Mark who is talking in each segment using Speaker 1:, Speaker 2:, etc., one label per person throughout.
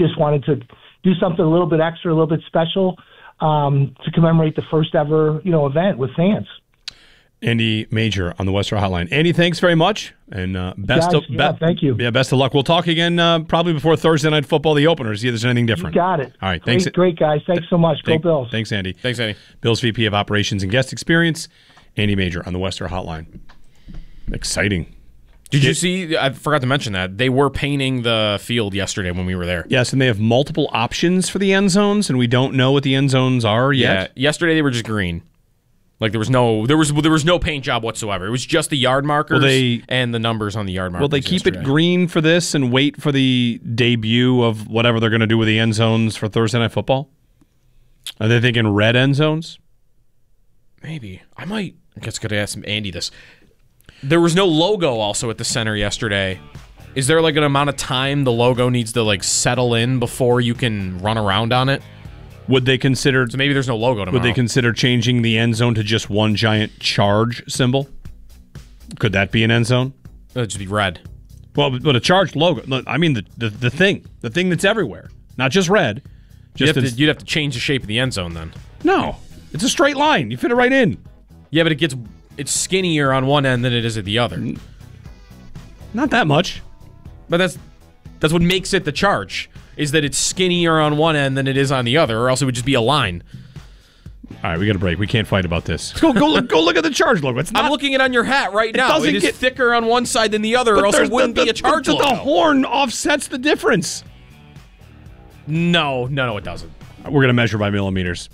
Speaker 1: just wanted to do something a little bit extra, a little bit special to commemorate the first ever, event with fans.
Speaker 2: Andy Major on the Western Hotline. Andy, thanks very much, and
Speaker 1: thank you.
Speaker 2: Yeah, best of luck. We'll talk again probably before Thursday Night Football, the opener, see if there's anything different.
Speaker 1: You got it.
Speaker 2: All right, thanks.
Speaker 1: Great, guys. Thanks so much. Go Bills.
Speaker 2: Thanks, Andy.
Speaker 3: Thanks, Andy.
Speaker 2: Bills VP of Operations and Guest Experience, Andy Major on the Western Hotline. Exciting.
Speaker 3: Did you see? I forgot to mention that they were painting the field yesterday when we were there.
Speaker 2: Yes, and they have multiple options for the end zones, and we don't know what the end zones are yet.
Speaker 3: Yeah, yesterday they were just green. Like there was no paint job whatsoever. It was just the yard markers and the numbers on the yard markers.
Speaker 2: Will they keep it green for this and wait for the debut of whatever they're going to do with the end zones for Thursday Night Football? Are they thinking red end zones?
Speaker 3: Maybe. I guess I could ask Andy this. There was no logo also at the center yesterday. Is there like an amount of time the logo needs to like settle in before you can run around on it?
Speaker 2: Would they consider...
Speaker 3: So maybe there's no logo tomorrow.
Speaker 2: Would they consider changing the end zone to just one giant charge symbol? Could that be an end zone?
Speaker 3: It'd just be red.
Speaker 2: Well, but a charged logo. I mean the thing that's everywhere, not just red.
Speaker 3: You'd have to change the shape of the end zone then.
Speaker 2: No, it's a straight line. You fit it right in.
Speaker 3: Yeah, but it's skinnier on one end than it is at the other.
Speaker 2: Not that much.
Speaker 3: But that's what makes it the charge. Is that it's skinnier on one end than it is on the other, or else it would just be a line.
Speaker 2: All right, we got a break. We can't fight about this. Go look at the charge logo.
Speaker 3: I'm looking it on your hat right now. It is thicker on one side than the other, or else it wouldn't be a charge logo.
Speaker 2: The horn offsets the difference.
Speaker 3: No, it doesn't.
Speaker 2: We're going to measure by millimeters.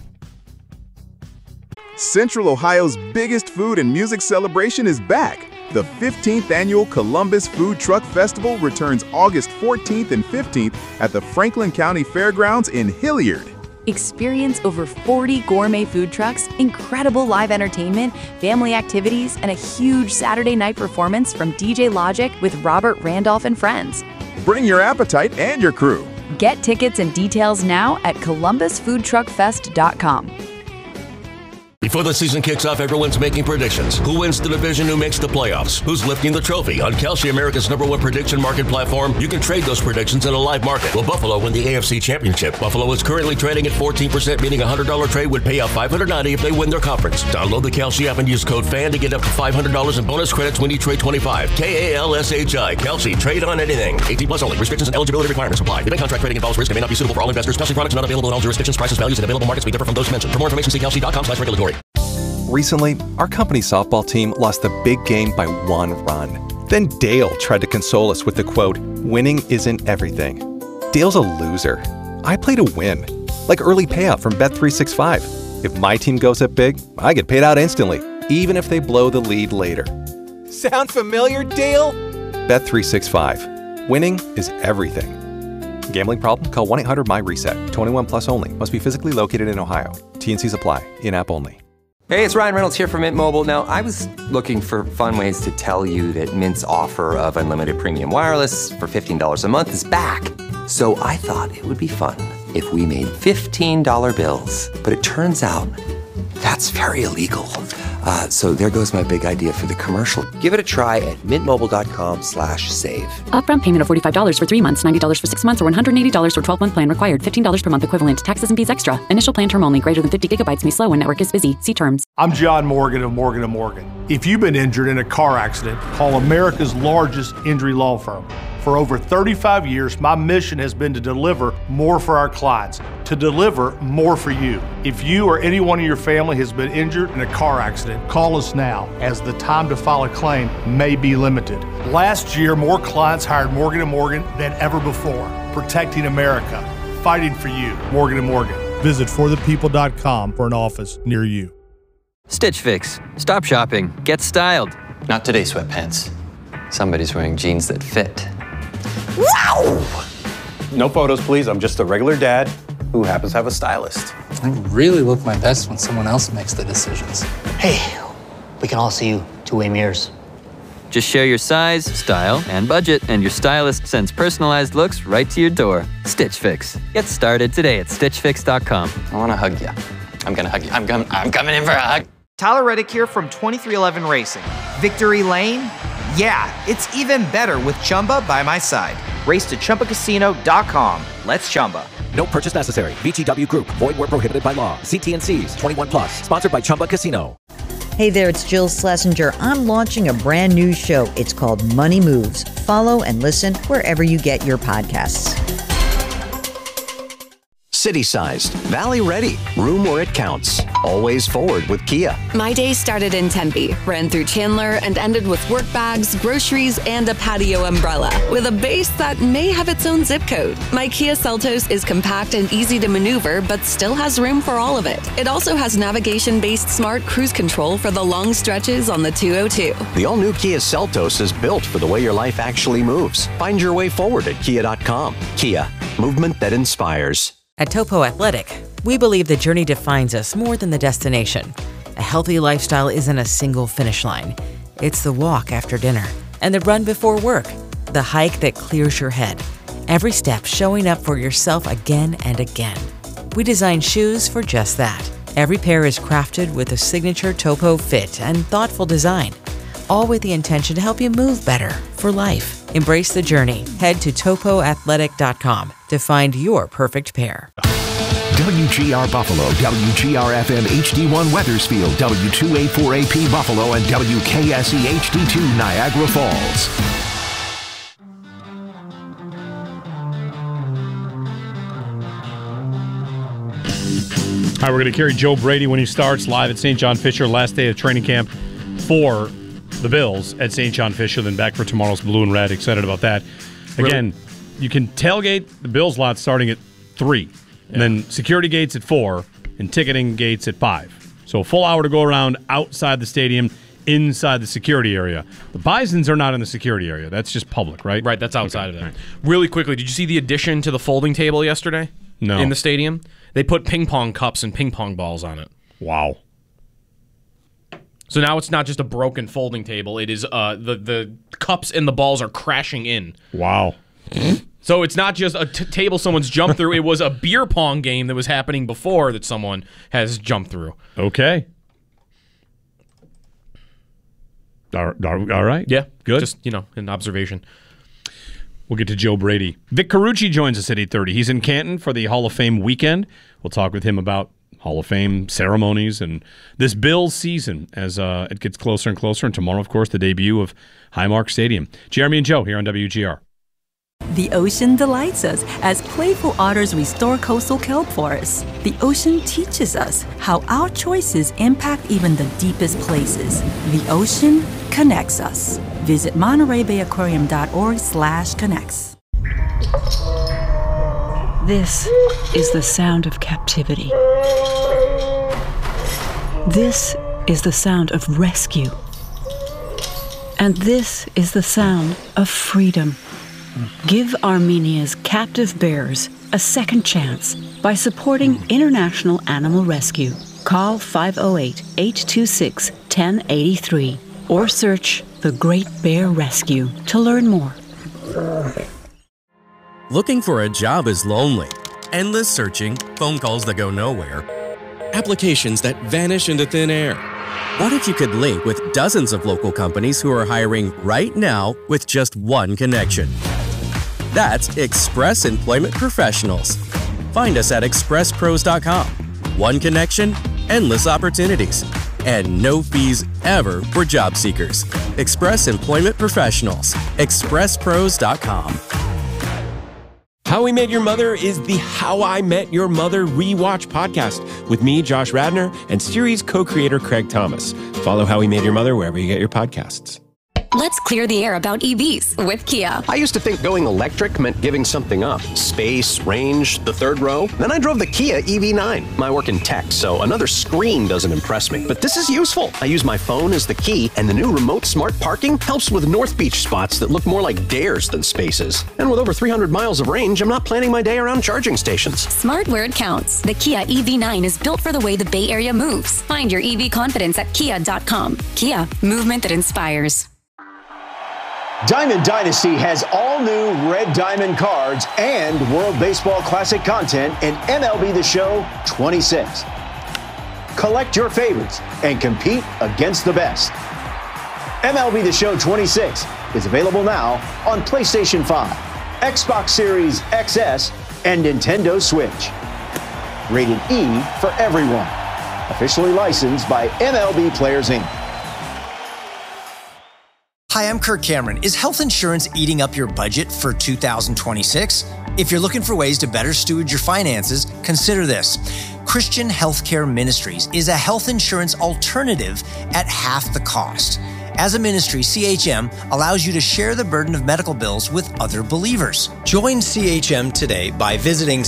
Speaker 4: Central Ohio's biggest food and music celebration is back. The 15th Annual Columbus Food Truck Festival returns August 14th and 15th at the Franklin County Fairgrounds in Hilliard.
Speaker 5: Experience over 40 gourmet food trucks, incredible live entertainment, family activities, and a huge Saturday night performance from DJ Logic with Robert Randolph and friends.
Speaker 4: Bring your appetite and your crew.
Speaker 5: Get tickets and details now at columbusfoodtruckfest.com.
Speaker 6: Before the season kicks off, everyone's making predictions. Who wins the division? Who makes the playoffs? Who's lifting the trophy? On Kalshi, America's #1 prediction market platform, you can trade those predictions in a live market. Will Buffalo win the AFC Championship? Buffalo is currently trading at 14%, meaning a $100 trade would pay out $590 if they win their conference. Download the Kalshi app and use code FAN to get up to $500 in bonus credits when you trade 25. KALSHI. Kalshi. Trade on anything. 18+ only. Restrictions and eligibility requirements apply. Event contract trading involves risk and may not be suitable for all investors. Kalshi products not available in all jurisdictions. Prices, values, and available markets may differ from those mentioned. For more information, see kalshi.com/regulatory.
Speaker 7: Recently, our company softball team lost the big game by 1 run. Then Dale tried to console us with the quote, "Winning isn't everything." Dale's a loser. I play to win. Like early payout from Bet365. If my team goes up big, I get paid out instantly, even if they blow the lead later.
Speaker 8: Sound familiar, Dale?
Speaker 7: Bet365. Winning is everything. Gambling problem? Call 1-800-MY-RESET. 21 plus only. Must be physically located in Ohio. T&Cs apply. In-app only.
Speaker 8: Hey, it's Ryan Reynolds here from Mint Mobile. Now, I was looking for fun ways to tell you that Mint's offer of unlimited premium wireless for $15 a month is back. So I thought it would be fun if we made $15 bills. But it turns out that's very illegal. So there goes my big idea for the commercial. Give it a try at mintmobile.com/save.
Speaker 9: Upfront payment of $45 for 3 months, $90 for 6 months, or $180 for 12-month plan required. $15 per month equivalent. Taxes and fees extra. Initial plan term only. Greater than 50 gigabytes may slow when network is busy. See terms.
Speaker 10: I'm John Morgan of Morgan & Morgan. If you've been injured in a car accident, call America's largest injury law firm. For over 35 years, my mission has been to deliver more for our clients, to deliver more for you. If you or anyone in your family has been injured in a car accident, call us now, as the time to file a claim may be limited. Last year, more clients hired Morgan & Morgan than ever before, protecting America, fighting for you. Morgan & Morgan. Visit forthepeople.com for an office near you.
Speaker 11: Stitch Fix. Stop shopping. Get styled.
Speaker 12: Not today, sweatpants. Somebody's wearing jeans that fit.
Speaker 13: Wow! No photos, please. I'm just a regular dad who happens to have a stylist.
Speaker 14: I really look my best when someone else makes the decisions.
Speaker 15: Hey, we can all see you two-way mirrors.
Speaker 11: Just share your size, style, and budget, and your stylist sends personalized looks right to your door. Stitch Fix. Get started today at stitchfix.com.
Speaker 12: I want to hug you. I'm going to hug you. I'm coming in for a hug.
Speaker 16: Tyler Reddick here from 2311 Racing. Victory Lane? Yeah, it's even better with Chumba by my side. Race to ChumbaCasino.com. Let's Chumba.
Speaker 17: No purchase necessary. VGW Group. Void where prohibited by law. See T&Cs. 21 plus. Sponsored by Chumba Casino.
Speaker 18: Hey there, it's Jill Schlesinger. I'm launching a brand new show. It's called Money Moves. Follow and listen wherever you get your podcasts.
Speaker 19: City-sized, Valley-ready, room where it counts. Always forward with Kia.
Speaker 20: My day started in Tempe, ran through Chandler, and ended with work bags, groceries, and a patio umbrella. With a base that may have its own zip code. My Kia Seltos is compact and easy to maneuver, but still has room for all of it. It also has navigation-based smart cruise control for the long stretches on the 202.
Speaker 19: The all-new Kia Seltos is built for the way your life actually moves. Find your way forward at Kia.com. Kia, movement that inspires.
Speaker 21: At Topo Athletic, we believe the journey defines us more than the destination. A healthy lifestyle isn't a single finish line. It's the walk after dinner and the run before work, the hike that clears your head. Every step showing up for yourself again and again. We design shoes for just that. Every pair is crafted with a signature Topo fit and thoughtful design, all with the intention to help you move better for life. Embrace the journey. Head to topoathletic.com to find your perfect pair.
Speaker 22: WGR Buffalo, WGR-FM HD1 Weathersfield, W284AP Buffalo, and WKSE HD2 Niagara Falls.
Speaker 2: All right, we're going to carry Joe Brady when he starts live at St. John Fisher, last day of training camp for the Bills at St. John Fisher, then back for tomorrow's Blue and Red. Excited about that. Again, you can tailgate the Bills lot starting at 3, and then security gates at 4, and ticketing gates at 5. So a full hour to go around outside the stadium, inside the security area. The Bisons are not in the security area. That's just public, right?
Speaker 3: Right, that's outside of it. Right. Really quickly, did you see the addition to the folding table yesterday?
Speaker 2: No.
Speaker 3: In the stadium? They put ping pong cups and ping pong balls on it.
Speaker 2: Wow.
Speaker 3: So now it's not just a broken folding table. It is the cups and the balls are crashing in.
Speaker 2: Wow.
Speaker 3: So it's not just a table someone's jumped through. It was a beer pong game that was happening before that someone has jumped through.
Speaker 2: Okay. All right.
Speaker 3: Yeah.
Speaker 2: Good.
Speaker 3: Just, an observation.
Speaker 2: We'll get to Joe Brady. Vic Carucci joins us at 8:30. He's in Canton for the Hall of Fame weekend. We'll talk with him about Hall of Fame ceremonies and this Bills season as it gets closer and closer. And tomorrow, of course, the debut of Highmark Stadium. Jeremy and Joe here on WGR.
Speaker 23: The ocean delights us as playful otters restore coastal kelp forests. The ocean teaches us how our choices impact even the deepest places. The ocean connects us. Visit MontereyBayAquarium.org/connects.
Speaker 24: This is the sound of captivity. This is the sound of rescue. And this is the sound of freedom. Give Armenia's captive bears a second chance by supporting International Animal Rescue. Call 508-826-1083 or search The Great Bear Rescue to learn more.
Speaker 25: Looking for a job is lonely. Endless searching, phone calls that go nowhere, applications that vanish into thin air. What if you could link with dozens of local companies who are hiring right now with just one connection? That's Express Employment Professionals. Find us at expresspros.com. One connection, endless opportunities, and no fees ever for job seekers. Express Employment Professionals. expresspros.com.
Speaker 26: How We Met Your Mother is the How I Met Your Mother Rewatch podcast with me, Josh Radnor, and series co-creator Craig Thomas. Follow How We Met Your Mother wherever you get your podcasts.
Speaker 20: Let's clear the air about EVs with Kia.
Speaker 19: I used to think going electric meant giving something up. Space, range, the third row. Then I drove the Kia EV9. I work in tech, so another screen doesn't impress me. But this is useful. I use my phone as the key, and the new remote smart parking helps with North Beach spots that look more like dares than spaces. And with over 300 miles of range, I'm not planning my day around charging stations.
Speaker 20: Smart where it counts. The Kia EV9 is built for the way the Bay Area moves. Find your EV confidence at kia.com. Kia, movement that inspires.
Speaker 27: Diamond Dynasty has all new Red Diamond cards and World Baseball Classic content in MLB The Show 26. Collect your favorites and compete against the best. MLB The Show 26 is available now on PlayStation 5. Xbox Series XS, and Nintendo Switch. Rated E for everyone. Officially licensed by MLB Players Inc.
Speaker 1: Hi, I'm Kirk Cameron. Is health insurance eating up your budget for 2026? If you're looking for ways to better steward your finances, consider this. Christian Healthcare Ministries is a health insurance alternative at half the cost. As a ministry, CHM allows you to share the burden of medical bills with other believers. Join CHM today by visiting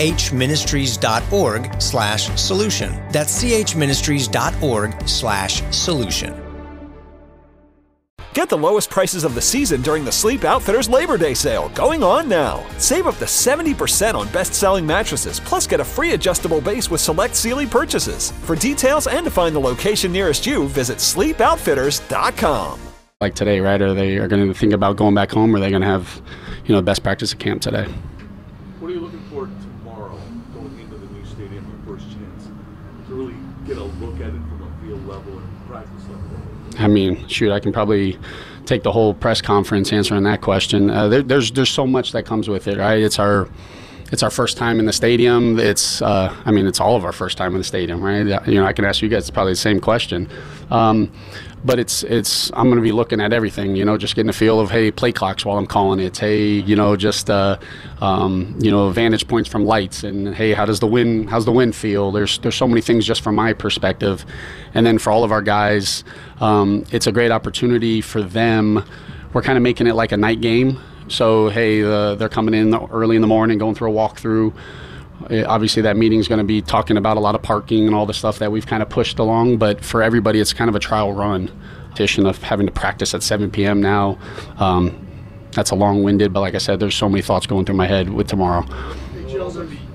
Speaker 1: chministries.org/solution. That's chministries.org/solution.
Speaker 4: Get the lowest prices of the season during the Sleep Outfitters Labor Day sale, going on now. Save up to 70% on best-selling mattresses, plus get a free adjustable base with select Sealy purchases. For details and to find the location nearest you, visit sleepoutfitters.com.
Speaker 5: Like today, right? Are they going to think about going back home, or are they going to have, best practice at camp today?
Speaker 6: What are you looking for tomorrow, going into the new stadium, your first chance, to really get a look at it from a field level and practice level?
Speaker 5: I mean, shoot, I can probably take the whole press conference answering that question. There's so much that comes with it, right? It's our first time in the stadium. It's it's all of our first time in the stadium, right? I can ask you guys probably the same question. But it's I'm going to be looking at everything, just getting a feel of, hey, play clocks while I'm calling it. Hey, just vantage points from lights, and hey, how's the wind feel? There's so many things just from my perspective. And then for all of our guys, it's a great opportunity for them. We're kind of making it like a night game. So, hey, they're coming in early in the morning, going through a walkthrough. Obviously, that meeting is going to be talking about a lot of parking and all the stuff that we've kind of pushed along. But for everybody, it's kind of a trial run. Of having to practice at 7 p.m. now. That's a long-winded, but like I said, there's so many thoughts going through my head with tomorrow.
Speaker 6: Would it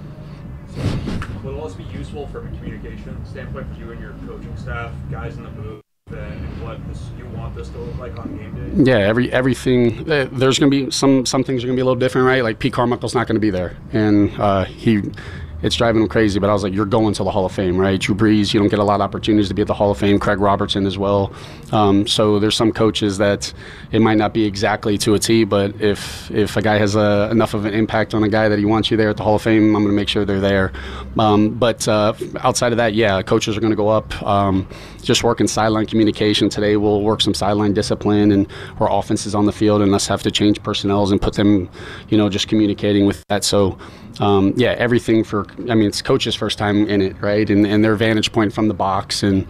Speaker 6: also be useful from a communication standpoint for you and your coaching staff, guys in the booth, and what you want this to look like on game day?
Speaker 5: Yeah, everything. There's going to be some things are going to be a little different, right? Like Pete Carmichael's not going to be there, and it's driving him crazy. But I was like, you're going to the Hall of Fame, right? Drew Brees, you don't get a lot of opportunities to be at the Hall of Fame. Craig Robertson as well. So there's some coaches that it might not be exactly to a T, but if a guy has enough of an impact on a guy that he wants you there at the Hall of Fame, I'm going to make sure they're there. But outside of that, yeah, coaches are going to go up. Just working sideline communication today. We'll work some sideline discipline, and our offense is on the field, and us have to change personnels and put them, just communicating with that. So, everything it's coach's first time in it, right? And their vantage point from the box, and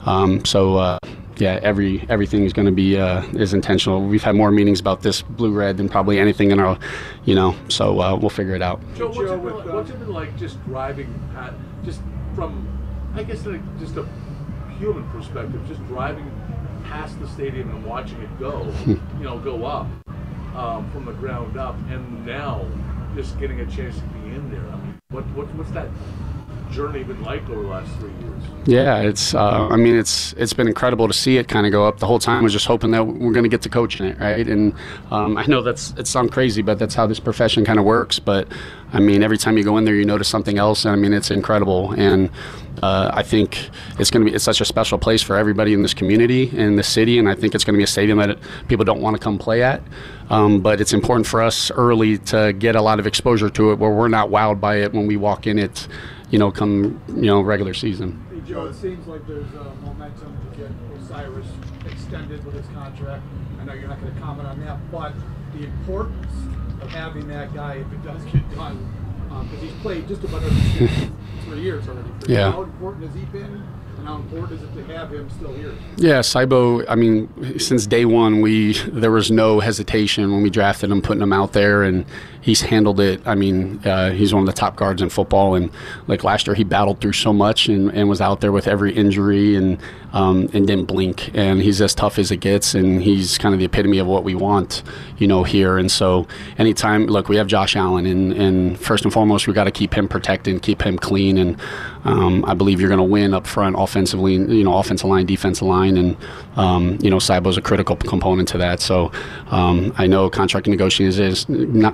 Speaker 5: everything is going to be is intentional. We've had more meetings about this blue-red than probably anything in our, so we'll figure it out.
Speaker 6: Joe, what's it been like just driving, just from, I guess, just a human perspective, just driving past the stadium and watching it go, go up from the ground up, and now just getting a chance to be in there. I mean, what's that journey been like over the last 3 years?
Speaker 5: Yeah, it's been incredible to see it kind of go up. The whole time I was just hoping that we're going to get to coach in it, right? And I know it sounds crazy, but that's how this profession kind of works. But every time you go in there, you notice something else. And it's incredible. And I think it's such a special place for everybody in this community, in this city. And I think it's going to be a stadium that people don't want to come play at. But it's important for us early to get a lot of exposure to it where we're not wowed by it when we walk in it, come regular season.
Speaker 7: Hey Joe, it seems like there's momentum to get Osiris extended with his contract. I know you're not going to comment on that, but the importance of having that guy, if it does get done, because he's played just about every 3 years already.
Speaker 5: Yeah.
Speaker 7: How important has he been, and how important is it to have him still here?
Speaker 5: Yeah, Saibo, since day one, there was no hesitation when we drafted him, putting him out there, and he's handled it. He's one of the top guards in football, and like last year, he battled through so much and was out there with every injury and didn't blink. And he's as tough as it gets, and he's kind of the epitome of what we want, here. And so anytime, look, we have Josh Allen, and first and foremost, we got to keep him protected, keep him clean, and I believe you're going to win up front offensively, offensive line, defensive line, and Saibo's a critical component to that. So I know contract negotiations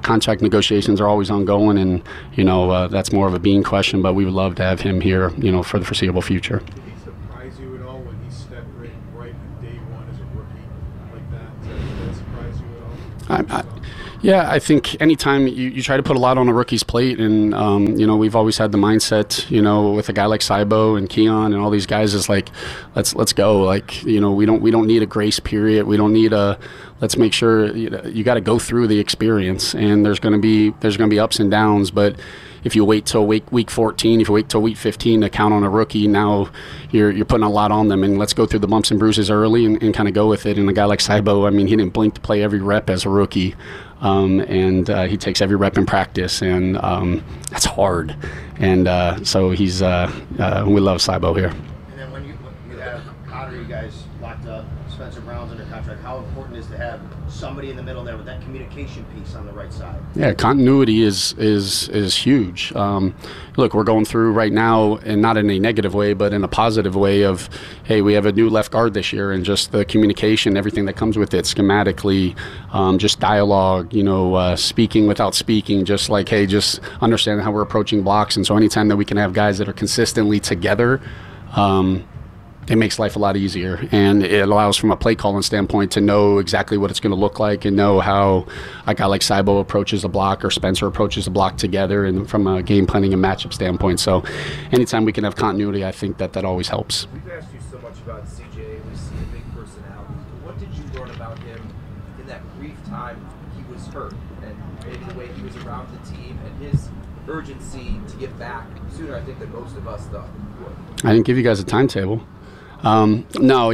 Speaker 5: are always ongoing, and that's more of a being question, but we would love to have him here, for the foreseeable future.
Speaker 7: Did he surprise you at all when he stepped right in day one as a rookie like that? Did that surprise you at all?
Speaker 5: Yeah, I think anytime you try to put a lot on a rookie's plate, and we've always had the mindset, with a guy like Saibo and Keon and all these guys, is like, let's go. Like, we don't need a grace period. We don't need let's make sure you got to go through the experience, and there's going to be ups and downs. But if you wait till week 14, if you wait till week 15 to count on a rookie, now you're putting a lot on them. And let's go through the bumps and bruises early and kind of go with it. And a guy like Saibo, I mean, he didn't blink to play every rep as a rookie. And he takes every rep in practice, and that's hard. And so he's we love Saibo here.
Speaker 8: And then when you have Cotter, you guys locked up, Spencer Brown's under contract, how important is to have somebody in the middle there with that communication piece on the right side?
Speaker 5: Yeah, continuity is huge. Look, we're going through right now, and not in a negative way, but in a positive way of, hey, we have a new left guard this year, and just the communication, everything that comes with it, schematically, just dialogue, speaking without speaking, just like, hey, just understanding how we're approaching blocks. And so anytime that we can have guys that are consistently together, it makes life a lot easier, and it allows, from a play calling standpoint, to know exactly what it's going to look like, and know how a guy like Saibo approaches a block or Spencer approaches a block together, and from a game planning and matchup standpoint. So anytime we can have continuity, I think that always helps.
Speaker 9: We've asked you so much about CJ. We see a big personality. What did you learn about him in that brief time he was hurt, and maybe the way he was around the team and his urgency to get back sooner, I think, than most of us thought he would?
Speaker 5: I didn't give you guys a timetable. No,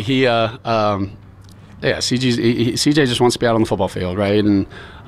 Speaker 5: CJ just wants to be out on the football field, right? And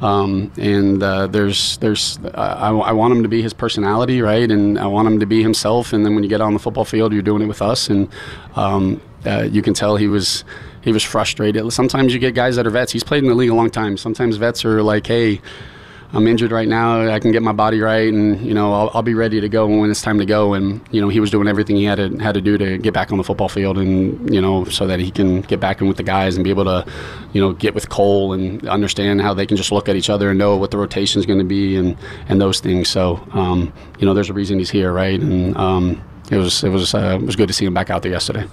Speaker 5: I want him to be his personality, right? And I want him to be himself. And then when you get on the football field, you're doing it with us. And you can tell he was frustrated. Sometimes you get guys that are vets. He's played in the league a long time. Sometimes vets are like, hey, I'm injured right now. I can get my body right, and I'll be ready to go when it's time to go. And he was doing everything he had to do to get back on the football field, and so that he can get back in with the guys and be able to, get with Cole and understand how they can just look at each other and know what the rotation is going to be and those things. So there's a reason he's here, right? And it was good to see him back out there yesterday.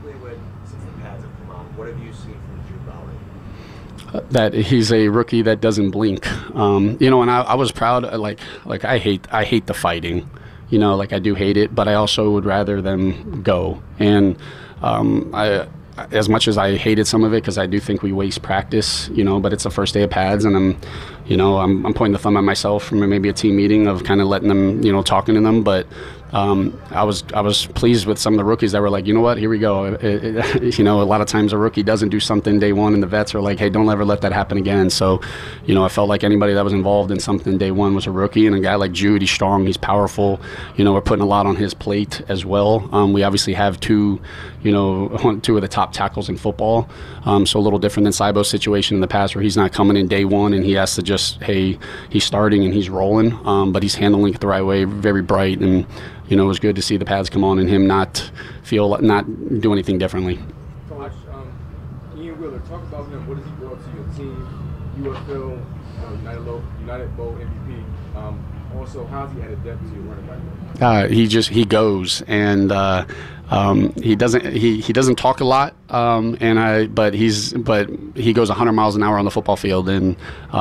Speaker 5: That he's a rookie that doesn't blink, and I was proud. Like I hate the fighting, I do hate it, but I also would rather them go. And as much as I hated some of it, because I do think we waste practice, but it's the first day of pads, and I'm pointing the thumb at myself from maybe a team meeting of kind of letting them, talking to them, but. I was pleased with some of the rookies that were like, you know what, here we go. A lot of times a rookie doesn't do something day one, and the vets are like, hey, don't ever let that happen again. So, I felt like anybody that was involved in something day one was a rookie. And a guy like Jude, he's strong, he's powerful. We're putting a lot on his plate as well. We obviously have two of the top tackles in football. So a little different than Saibo's situation in the past, where he's not coming in day one and he has to just, hey, he's starting and he's rolling, but he's handling it the right way, very bright. And it was good to see the pads come on and him not do anything differently.
Speaker 9: Coach, Ian Wheeler, talk about him. What has he brought to your team? UFL, United Bowl MVP. Also, how's he added depth to your running back?
Speaker 5: He goes, and he doesn't talk a lot, but he goes 100 miles an hour on the football field, and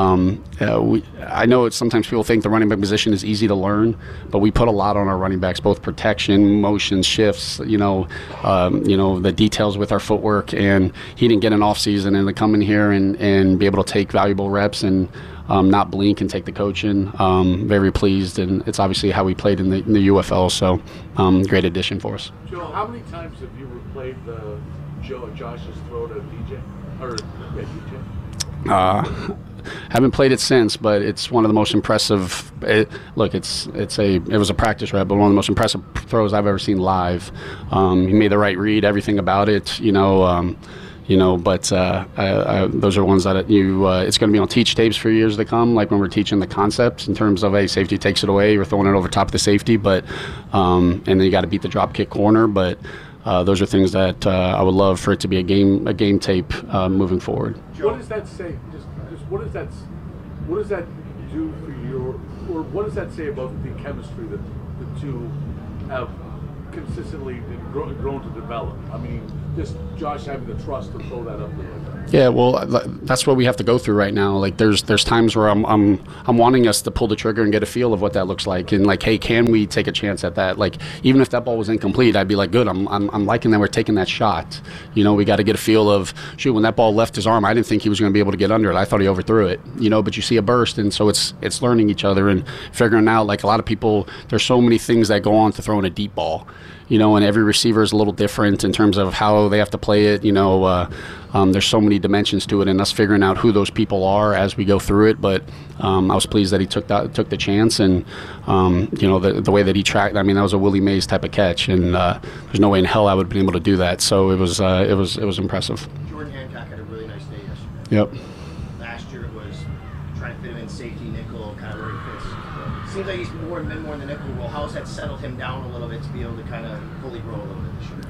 Speaker 5: I know sometimes people think the running back position is easy to learn, but we put a lot on our running backs, both protection, motion, shifts, the details with our footwork. And he didn't get an off season, and to come in here and be able to take valuable reps and not blink and take the coaching. Very pleased, and it's obviously how we played in the UFL, so great addition for us.
Speaker 6: Joe, how many times have you replayed Josh's throw to DJ?
Speaker 5: Haven't played it since, but it's one of the most impressive. It was a practice rep, but one of the most impressive throws I've ever seen live. He made the right read, everything about it, but those are ones that it's going to be on teach tapes for years to come, like when we're teaching the concepts in terms of a safety takes it away, you're throwing it over top of the safety, but and then you got to beat the drop kick corner. But those are things that I would love for it to be a game tape moving forward.
Speaker 6: What does that say? Just what does that do for what does that say about the chemistry that the two have consistently grown to develop? I mean, just Josh having the trust to throw that up there.
Speaker 5: Yeah, well, that's what we have to go through right now. Like, there's times where I'm wanting us to pull the trigger and get a feel of what that looks like, and like, hey, can we take a chance at that? Like, even if that ball was incomplete, I'd be like, good, I'm liking that we're taking that shot. You know, we got to get a feel of, shoot, when that ball left his arm, I didn't think he was going to be able to get under it. I thought he overthrew it. You know, but you see a burst, and so it's learning each other and figuring out. Like, a lot of people, there's so many things that go on to throwing a deep ball. You know, and every receiver is a little different in terms of how they have to play it. You know, there's so many dimensions to it, and us figuring out who those people are as we go through it. But I was pleased that he took the chance, and you know, the way that he tracked. I mean, that was a Willie Mays type of catch, and there's no way in hell I would have been able to do that. So it was impressive.
Speaker 8: Jordan Hancock had a really nice day yesterday.
Speaker 5: Yep.
Speaker 8: Last year it was trying to fit him in safety, nickel, kind of where he fits. Seems like he's more in the nickel role. How's that settled him down a little bit to be able to kind of fully grow a little bit this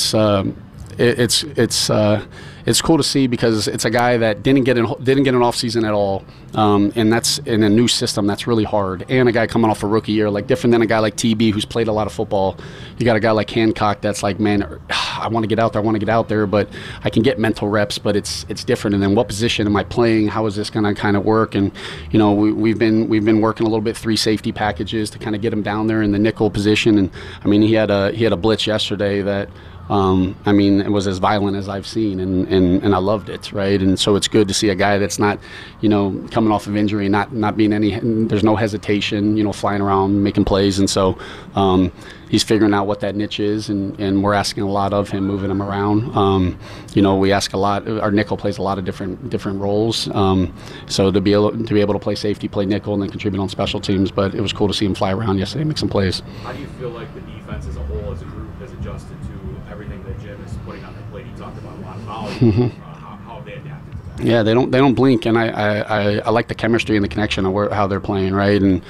Speaker 8: year? Yeah, it's cool to see, because it's a guy that didn't get an off season at all, and that's in a new system. That's really hard. And a guy coming off a rookie year, like different than a guy like TB who's played a lot of football. You got a guy like Hancock that's like, man, I want to get out there, but I can get mental reps, but it's different. And then what position am I playing? How is this going to kind of work? And you know, we've been working a little bit 3 safety packages to kind of get him down there in the nickel position. And I mean, he had a blitz yesterday that. I mean, it was as violent as I've seen, and I loved it, right? And so it's good to see a guy that's not, you know, coming off of injury, not being there's no hesitation, you know, flying around, making plays. And so he's figuring out what that niche is, and we're asking a lot of him, moving him around. You know, we ask a lot. Our nickel plays a lot of different roles. So to be able to play safety, play nickel, and then contribute on special teams. But it was cool to see him fly around yesterday, make some plays.
Speaker 10: How do you feel like the defense as a whole, as a group, has adjusted to everything that Jim is putting on the plate? He talked about a lot of volume. How have they adapted to that?
Speaker 5: Yeah, they don't blink, and I like the chemistry and the connection of how they're playing, right? And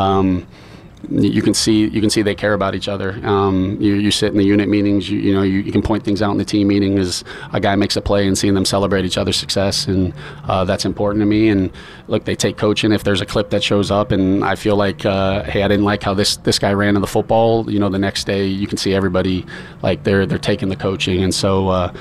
Speaker 5: you can see they care about each other. You sit in the unit meetings, you can point things out in the team meeting as a guy makes a play, and seeing them celebrate each other's success, and that's important to me. And look, they take coaching if there's a clip that shows up, and I feel like, hey, I didn't like how this guy ran in the football. You know, the next day you can see everybody like they're taking the coaching, and so.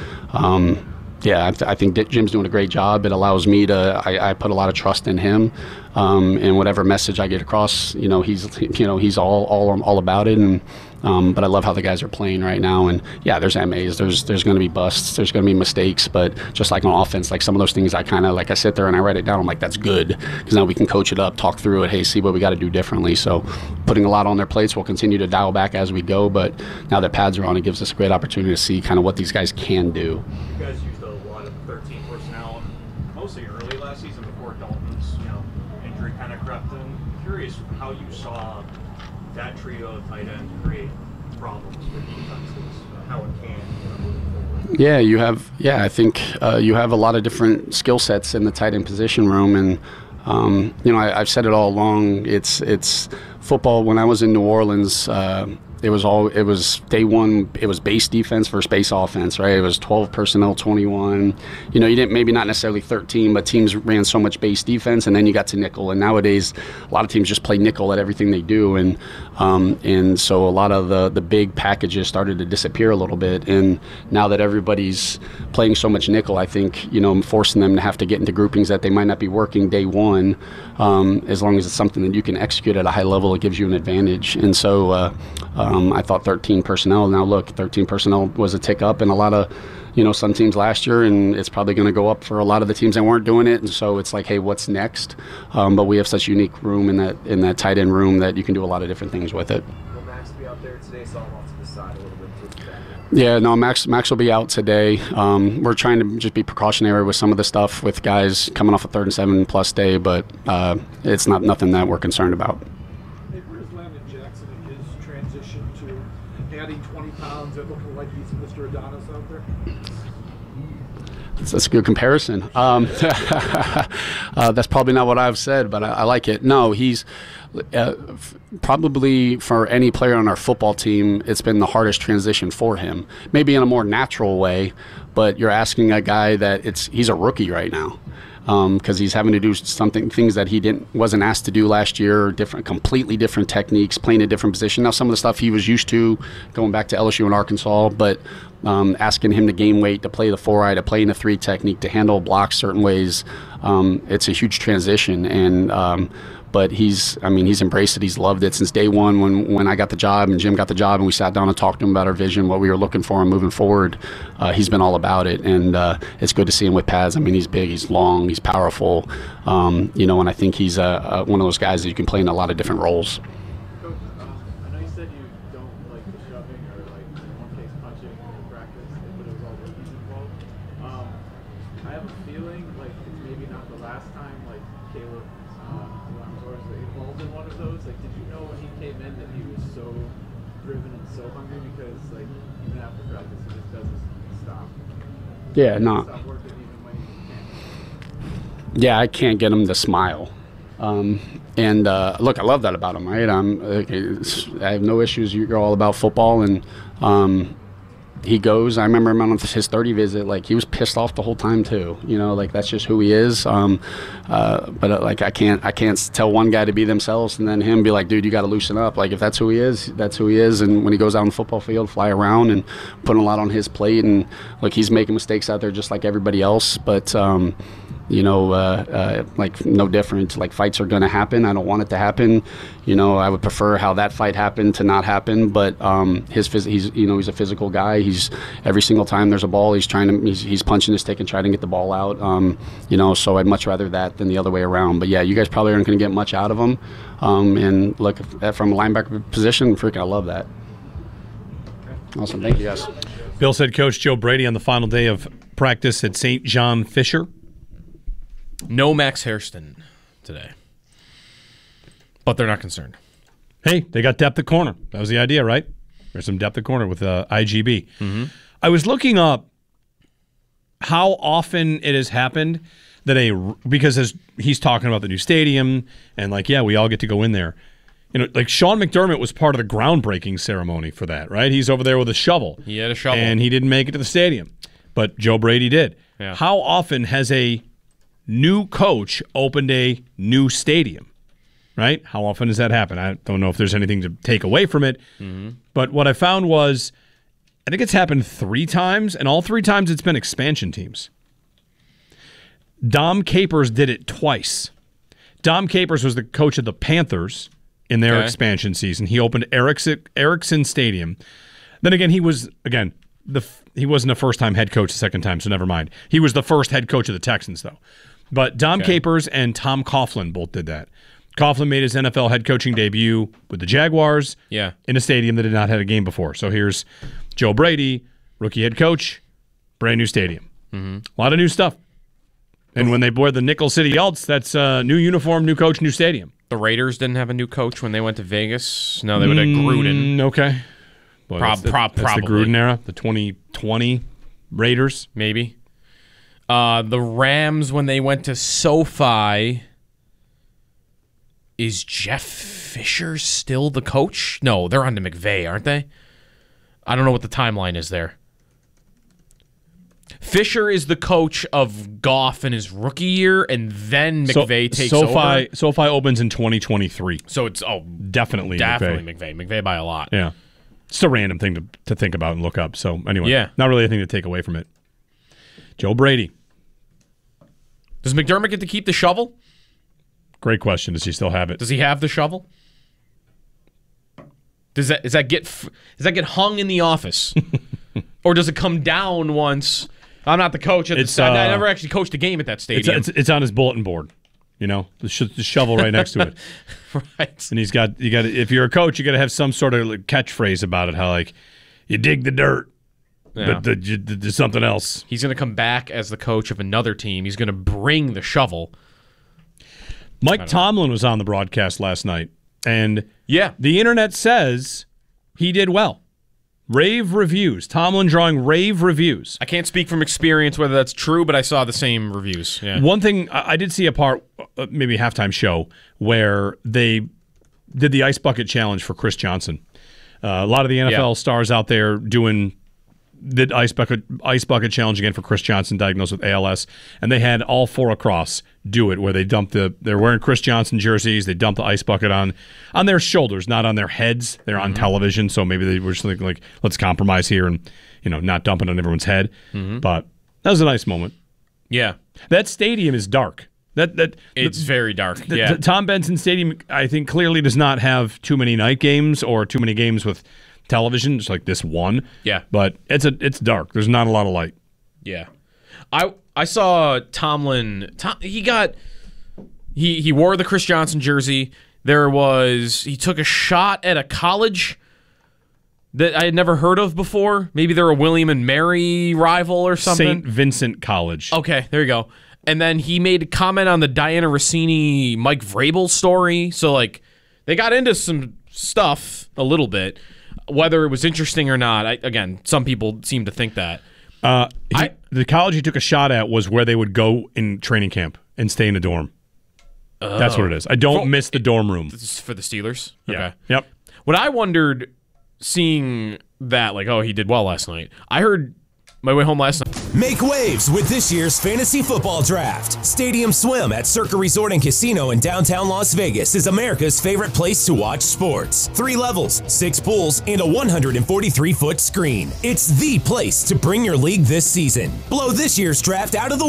Speaker 5: Yeah, I think Jim's doing a great job. It allows me to. I put a lot of trust in him, and whatever message I get across, he's all about it. And but I love how the guys are playing right now. And yeah, there's MAs, there's going to be busts, there's going to be mistakes, but just like on offense, like some of those things, I kind of like I sit there and I write it down. I'm like, that's good, because now we can coach it up, talk through it. Hey, see what we got to do differently. So putting a lot on their plates. We'll continue to dial back as we go, but now that pads are on, it gives us a great opportunity to see kind of what these guys can do.
Speaker 10: You guys used a lot of 13 personnel, mostly early last season before Dalton's injury kind of crept in. Curious how you saw that trio of tight end create problems for defenses, how it can moving forward.
Speaker 5: Yeah, you have. Yeah, I think you have a lot of different skill sets in the tight end position room, and I've said it all along. It's football. When I was in New Orleans, it was day one. It was base defense versus base offense, right? It was 12 personnel, 21. You didn't, maybe not necessarily 13, but teams ran so much base defense, and then you got to nickel. And nowadays, a lot of teams just play nickel at everything they do, and so a lot of the big packages started to disappear a little bit. And now that everybody's playing so much nickel, I think forcing them to have to get into groupings that they might not be working day one, as long as it's something that you can execute at a high level, it gives you an advantage. And so. I thought 13 personnel. Now look, 13 personnel was a tick up in a lot of, some teams last year, and it's probably going to go up for a lot of the teams that weren't doing it. And so it's like, hey, what's next? But we have such unique room in that tight end room that you can do a lot of different things with it.
Speaker 9: Will Max be out there today? So I'm off to the side a little bit.
Speaker 5: Yeah, no, Max will be out today. We're trying to just be precautionary with some of the stuff with guys coming off a 3rd and 7+ day, but it's nothing that we're concerned about.
Speaker 7: Adding 20 pounds and looking like he's Mr. Adonis out there?
Speaker 5: That's a good comparison. That's probably not what I've said, but I like it. No, he's probably, for any player on our football team, it's been the hardest transition for him. Maybe in a more natural way, but you're asking a guy that he's a rookie right now.
Speaker 8: because he's having to do things that he wasn't asked to do last year, completely different techniques, playing a different position. Now, some of the stuff he was used to going back to LSU and Arkansas, but asking him to gain weight, to play the 4-eye, to play in the 3 technique, to handle blocks certain ways, it's a huge transition. And but he's embraced it. He's loved it since day one when I got the job and Jim got the job and we sat down and talked to him about our vision, what we were looking for and moving forward. He's been all about it, and it's good to see him with pads. I mean, he's big, he's long, he's powerful, and I think he's one of those guys that you can play in a lot of different roles.
Speaker 11: Coach, I know you said you don't like the shoving or like one-face punching in practice, but it was all rookies involved. I have a feeling like it's maybe not the last time like Caleb was involved in one of those. Like, did you know when he came in that he was so driven and so hungry? Because like even after practice, he just doesn't stop.
Speaker 8: Yeah, no.
Speaker 11: Stop working even when he can't.
Speaker 8: Yeah, I can't get him to smile. And look, I love that about him. Right? I have no issues. You're all about football, and he goes. I remember him on his 30 visit. Like, he was pissed off the whole time too. Like, that's just who he is. But like, I can't tell one guy to be themselves and then him be like, dude, you got to loosen up. Like, if that's who he is, that's who he is. And when he goes out on the football field, fly around and putting a lot on his plate, and like, he's making mistakes out there just like everybody else. But like, no different. Like, fights are going to happen. I don't want it to happen. I would prefer how that fight happened to not happen. But he's a physical guy. He's every single time there's a ball, he's punching his stick and trying to get the ball out. So I'd much rather that than the other way around. But yeah, you guys probably aren't going to get much out of him. And look, from a linebacker position, freaking, I love that. Awesome, thank you guys.
Speaker 2: Bills head coach Joe Brady on the final day of practice at St. John Fisher.
Speaker 3: No Max Hairston today, but they're not concerned.
Speaker 2: Hey, they got depth at corner. That was the idea, right? There's some depth at corner with IGB.
Speaker 3: Mm-hmm.
Speaker 2: I was looking up how often it has happened that because as he's talking about the new stadium and like, yeah, we all get to go in there. Like Sean McDermott was part of the groundbreaking ceremony for that, right? He's over there with a shovel.
Speaker 3: He had a shovel.
Speaker 2: And he didn't make it to the stadium, but Joe Brady did.
Speaker 3: Yeah.
Speaker 2: How often has a new coach opened a new stadium, right? How often does that happen? I don't know if there's anything to take away from it, but what I found was I think it's happened 3 times, and all 3 times it's been expansion teams. Dom Capers did it twice. Dom Capers was the coach of the Panthers in their expansion season. He opened Erickson Stadium. Then again, he wasn't a first-time head coach the second time, so never mind. He was the first head coach of the Texans, though. But Dom Capers and Tom Coughlin both did that. Coughlin made his NFL head coaching debut with the Jaguars in a stadium that had not had a game before. So here's Joe Brady, rookie head coach, brand new stadium. A lot of new stuff. And when they wear the Nickel City Alts, that's new uniform, new coach, new stadium.
Speaker 3: The Raiders didn't have a new coach when they went to Vegas. No, they would have Gruden.
Speaker 2: Okay. Well, that's the Gruden era, the 2020 Raiders.
Speaker 3: Maybe. The Rams, when they went to SoFi, is Jeff Fisher still the coach? No, they're on to McVay, aren't they? I don't know what the timeline is there. Fisher is the coach of Goff in his rookie year, and then McVay takes over.
Speaker 2: SoFi opens in 2023.
Speaker 3: So it's
Speaker 2: definitely
Speaker 3: McVay. McVay by a lot.
Speaker 2: Yeah. It's a random thing to think about and look up. So anyway, not really anything to take away from it. Joe Brady.
Speaker 3: Does McDermott get to keep the shovel?
Speaker 2: Great question. Does he still have it?
Speaker 3: Does he have the shovel? Does that get hung in the office, or does it come down once? I'm not the coach. I never actually coached a game at that stadium.
Speaker 2: It's on his bulletin board. The shovel right next to it.
Speaker 3: Right.
Speaker 2: And you got if you're a coach, you got to have some sort of catchphrase about it. How like you dig the dirt, but there's something else.
Speaker 3: He's going to come back as the coach of another team. He's going to bring the shovel.
Speaker 2: Mike Tomlin was on the broadcast last night, and the internet says he did well. Rave reviews. Tomlin drawing rave reviews.
Speaker 3: I can't speak from experience whether that's true, but I saw the same reviews. Yeah.
Speaker 2: One thing, I did see a part, maybe a halftime show, where they did the Ice Bucket Challenge for Chris Johnson. A lot of the NFL stars out there doing did ice bucket challenge again for Chris Johnson, diagnosed with ALS, and they had all 4 across do it, where they dumped they're wearing Chris Johnson jerseys, they dumped the ice bucket on their shoulders, not on their heads. They're on television, so maybe they were just thinking, like, let's compromise here and not dump it on everyone's head. But that was a nice moment.
Speaker 3: Yeah,
Speaker 2: that stadium is dark.
Speaker 3: It's very dark.
Speaker 2: Tom Benson Stadium, I think, clearly does not have too many night games or too many games with television, just like this one.
Speaker 3: Yeah.
Speaker 2: But it's dark. There's not a lot of light.
Speaker 3: Yeah. I saw Tomlin. He wore the Chris Johnson jersey. He took a shot at a college that I had never heard of before. Maybe they're a William and Mary rival or something.
Speaker 2: St. Vincent College.
Speaker 3: Okay, there you go. And then he made a comment on the Diana Rossini, Mike Vrabel story. So, like, they got into some stuff a little bit. Whether it was interesting or not, again, some people seem to think that.
Speaker 2: The college he took a shot at was where they would go in training camp and stay in a dorm. That's what it is. I don't miss the dorm room.
Speaker 3: This is for the Steelers?
Speaker 2: Yeah.
Speaker 3: Okay.
Speaker 2: Yep.
Speaker 3: What I wondered, seeing that, like, he did well last night. I heard my way home last night.
Speaker 12: Make waves with this year's fantasy football draft. Stadium Swim at Circa Resort and Casino in downtown Las Vegas is America's favorite place to watch sports. 3 levels, 6 pools, and a 143-foot screen. It's the place to bring your league this season. Blow this year's draft out of the